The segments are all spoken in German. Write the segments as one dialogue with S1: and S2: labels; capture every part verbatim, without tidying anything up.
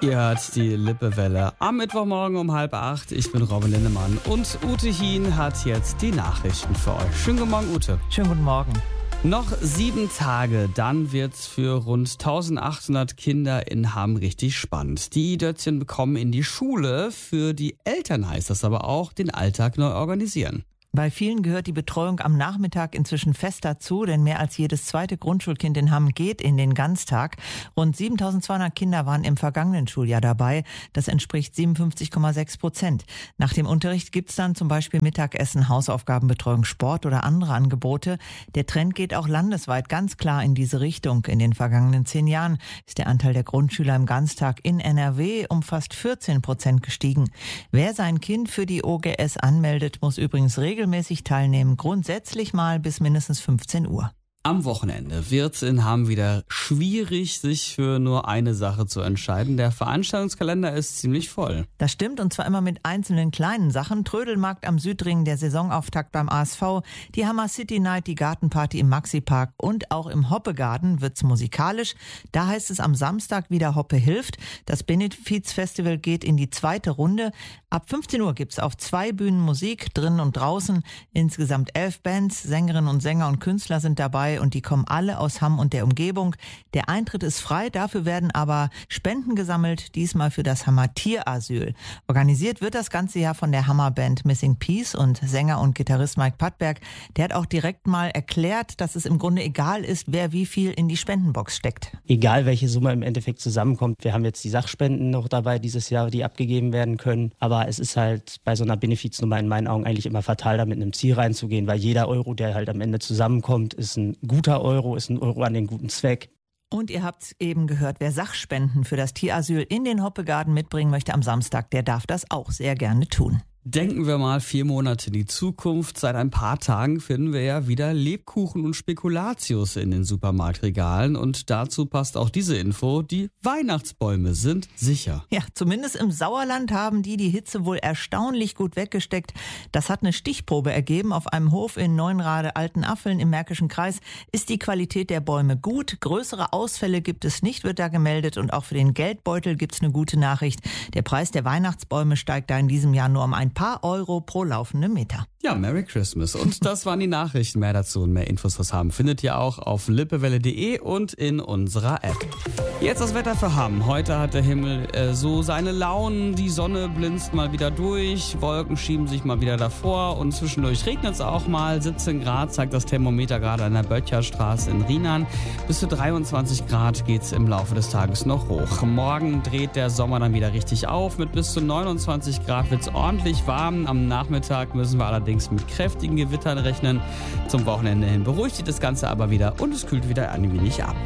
S1: Ihr hört die Lippewelle am Mittwochmorgen um halb acht. Ich bin Robin Lindemann und Ute Hien hat jetzt die Nachrichten für euch. Schönen guten Morgen, Ute.
S2: Schönen guten Morgen.
S1: Noch sieben Tage, dann wird's für rund eintausendachthundert Kinder in Hamm richtig spannend. Die Dötzchen bekommen in die Schule. Für die Eltern heißt das aber auch, den Alltag neu organisieren.
S2: Bei vielen gehört die Betreuung am Nachmittag inzwischen fest dazu, denn mehr als jedes zweite Grundschulkind in Hamm geht in den Ganztag. Rund siebentausendzweihundert Kinder waren im vergangenen Schuljahr dabei. Das entspricht siebenundfünfzig Komma sechs Prozent. Nach dem Unterricht gibt's dann zum Beispiel Mittagessen, Hausaufgabenbetreuung, Sport oder andere Angebote. Der Trend geht auch landesweit ganz klar in diese Richtung. In den vergangenen zehn Jahren ist der Anteil der Grundschüler im Ganztag in N R W um fast vierzehn Prozent gestiegen. Wer sein Kind für die O G S anmeldet, muss übrigens regelmäßig regelmäßig teilnehmen, grundsätzlich mal bis mindestens fünfzehn Uhr.
S1: Am Wochenende wird es in Hamm wieder schwierig, sich für nur eine Sache zu entscheiden. Der Veranstaltungskalender ist ziemlich voll.
S2: Das stimmt, und zwar immer mit einzelnen kleinen Sachen. Trödelmarkt am Südring, der Saisonauftakt beim A S V, die Hammer City Night, die Gartenparty im Maxi-Park und auch im Hoppegarten wird's musikalisch. Da heißt es am Samstag wieder Hoppe hilft. Das Benefizfestival geht in die zweite Runde. Ab fünfzehn Uhr gibt's auf zwei Bühnen Musik, drinnen und draußen. Insgesamt elf Bands, Sängerinnen und Sänger und Künstler sind dabei. Und die kommen alle aus Hamm und der Umgebung. Der Eintritt ist frei, dafür werden aber Spenden gesammelt, diesmal für das Hammer Tierasyl. Organisiert wird das ganze Jahr von der Hammerband Missing Piece und Sänger und Gitarrist Mike Pattberg. Der hat auch direkt mal erklärt, dass es im Grunde egal ist, wer wie viel in die Spendenbox steckt.
S3: Egal, welche Summe im Endeffekt zusammenkommt. Wir haben jetzt die Sachspenden noch dabei dieses Jahr, die abgegeben werden können. Aber es ist halt bei so einer Benefiznummer in meinen Augen eigentlich immer fatal, da mit einem Ziel reinzugehen, weil jeder Euro, der halt am Ende zusammenkommt, ist ein guter Euro, ist ein Euro an den guten Zweck.
S2: Und ihr habt eben gehört, wer Sachspenden für das Tierasyl in den Hoppegarten mitbringen möchte am Samstag, der darf das auch sehr gerne tun.
S1: Denken wir mal vier Monate in die Zukunft. Seit ein paar Tagen finden wir ja wieder Lebkuchen und Spekulatius in den Supermarktregalen. Und dazu passt auch diese Info, die Weihnachtsbäume sind sicher.
S2: Ja, zumindest im Sauerland haben die die Hitze wohl erstaunlich gut weggesteckt. Das hat eine Stichprobe ergeben. Auf einem Hof in Neuenrade-Altenaffeln im Märkischen Kreis ist die Qualität der Bäume gut. Größere Ausfälle gibt es nicht, wird da gemeldet. Und auch für den Geldbeutel gibt es eine gute Nachricht. Der Preis der Weihnachtsbäume steigt da in diesem Jahr nur um ein paar Euro pro laufende Meter.
S1: Ja, Merry Christmas. Und das waren die Nachrichten. Mehr dazu und mehr Infos was haben findet ihr auch auf lippewelle punkt de und in unserer App. Jetzt das Wetter für Hamm. Heute hat der Himmel äh, so seine Launen. Die Sonne blinzt mal wieder durch. Wolken schieben sich mal wieder davor. Und zwischendurch regnet es auch mal. siebzehn Grad zeigt das Thermometer gerade an der Böttcherstraße in Rienan. Bis zu dreiundzwanzig Grad geht es im Laufe des Tages noch hoch. Morgen dreht der Sommer dann wieder richtig auf. Mit bis zu neunundzwanzig Grad wird es ordentlich warm. Am Nachmittag müssen wir allerdings mit kräftigen Gewittern rechnen. Zum Wochenende hin beruhigt sich das Ganze aber wieder und es kühlt wieder ein wenig ab.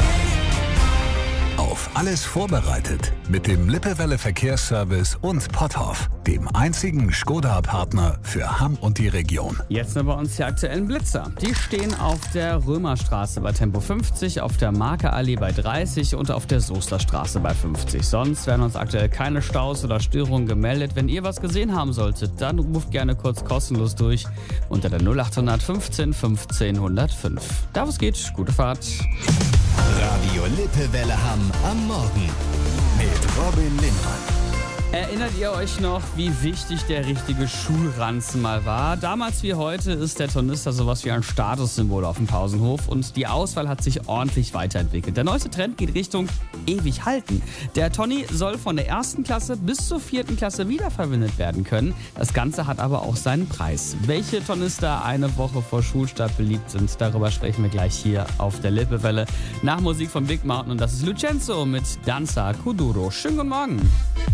S4: Auf alles vorbereitet mit dem Lippewelle Verkehrsservice und Potthoff, dem einzigen Skoda-Partner für Hamm und die Region.
S1: Jetzt noch bei uns die aktuellen Blitzer. Die stehen auf der Römerstraße bei Tempo fünfzig, auf der Markerallee bei dreißig und auf der Soester bei fünfzig. Sonst werden uns aktuell keine Staus oder Störungen gemeldet. Wenn ihr was gesehen haben solltet, dann ruft gerne kurz kostenlos durch unter der null acht fünfzehn fünfzehn null null fünf. Da wo es geht, gute Fahrt.
S5: Radio Lippewelle Hamm am Morgen mit Robin Lindemann.
S1: Erinnert ihr euch noch, wie wichtig der richtige Schulranzen mal war? Damals wie heute ist der Tornister sowas wie ein Statussymbol auf dem Pausenhof und die Auswahl hat sich ordentlich weiterentwickelt. Der neueste Trend geht Richtung ewig halten. Der Tonni soll von der ersten Klasse bis zur vierten Klasse wiederverwendet werden können. Das Ganze hat aber auch seinen Preis. Welche Tornister eine Woche vor Schulstart beliebt sind, darüber sprechen wir gleich hier auf der Lippewelle. Nach Musik von Big Mountain und das ist Lucenzo mit Danza Kuduro. Schönen guten Morgen.